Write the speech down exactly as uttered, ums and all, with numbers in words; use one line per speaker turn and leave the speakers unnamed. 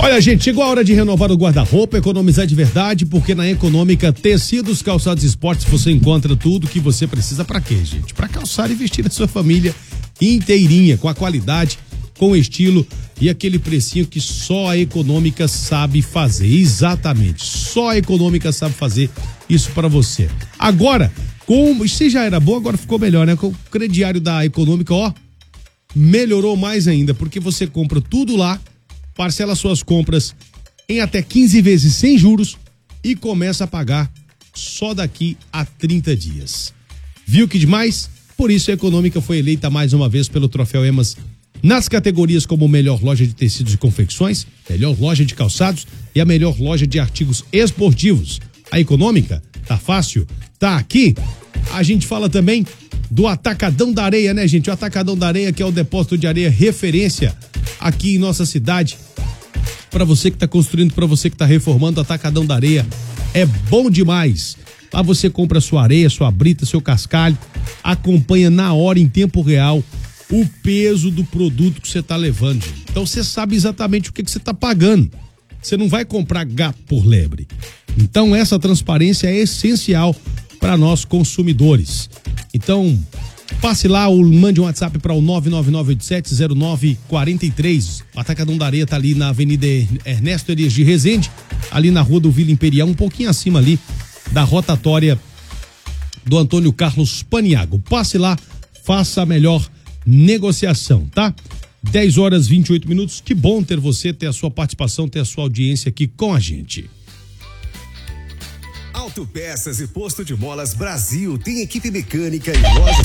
Olha, gente, chegou a hora de renovar o guarda-roupa, economizar de verdade, porque na Econômica, tecidos, calçados e esportes, você encontra tudo que você precisa. Pra quê, gente? Pra calçar e vestir a sua família inteirinha, com a qualidade, com estilo e aquele precinho que só a Econômica sabe fazer. Exatamente, só a Econômica sabe fazer isso pra você. Agora, como se já era bom, agora ficou melhor, né? Com o crediário da Econômica, ó, melhorou mais ainda, porque você compra tudo lá, parcela suas compras em até quinze vezes sem juros e começa a pagar só daqui a trinta dias. Viu que demais? Por isso a Econômica foi eleita mais uma vez pelo Troféu Emas nas categorias como melhor loja de tecidos e confecções, melhor loja de calçados e a melhor loja de artigos esportivos. A Econômica, tá fácil, tá aqui. A gente fala também do Atacadão da Areia, né, gente? O Atacadão da Areia, que é o depósito de areia referência aqui em nossa cidade. Para você que está construindo, para você que está reformando, o Atacadão da Areia é bom demais. Lá você compra sua areia, sua brita, seu cascalho, acompanha na hora, em tempo real, o peso do produto que você está levando, gente. Então você sabe exatamente o que, que você está pagando. Você não vai comprar gato por lebre. Então essa transparência é essencial para nós consumidores. Então, passe lá ou mande um WhatsApp para o nove nove nove oito sete zero nove quatro três. O Atacadão da Areia tá ali na Avenida Ernesto Elias de Rezende, ali na Rua do Vila Imperial, um pouquinho acima ali da rotatória do Antônio Carlos Paniago. Passe lá, faça a melhor negociação, tá? dez horas e vinte e oito minutos. Que bom ter você, ter a sua participação, ter a sua audiência aqui com a gente.
Autopeças e Posto de Molas Brasil tem equipe mecânica e loja